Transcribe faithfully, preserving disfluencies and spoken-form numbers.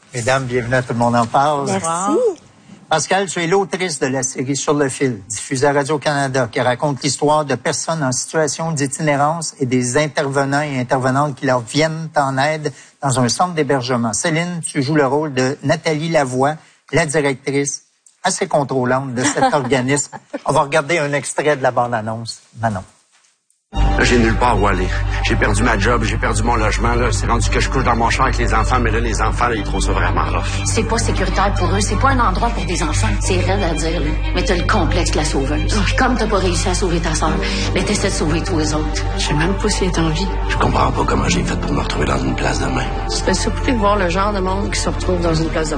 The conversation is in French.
Mesdames, bienvenue à Tout le monde en parle. Merci. Pascal, tu es l'autrice de la série Sur le fil, diffusée à Radio-Canada, qui raconte l'histoire de personnes en situation d'itinérance et des intervenants et intervenantes qui leur viennent en aide dans un centre d'hébergement. Céline, tu joues le rôle de Nathalie Lavoie, la directrice assez contrôlante de cet organisme. On va regarder un extrait de la bande-annonce. Manon. Là, j'ai nulle part où aller. J'ai perdu ma job, j'ai perdu mon logement. Là, c'est rendu que je couche dans mon char avec les enfants, mais là, les enfants, là, ils trouvent ça vraiment rough. C'est pas sécuritaire pour eux, c'est pas un endroit pour des enfants. C'est raide à dire, là. Mais t'as le complexe de la sauveuse. Puis comme t'as pas réussi à sauver ta sœur, mais t'essaies de sauver tous les autres. Je sais même pas si elle est en vie. Je comprends pas comment j'ai fait pour me retrouver dans une place de même. Je serais surpris de voir le genre de monde qui se retrouve dans une place de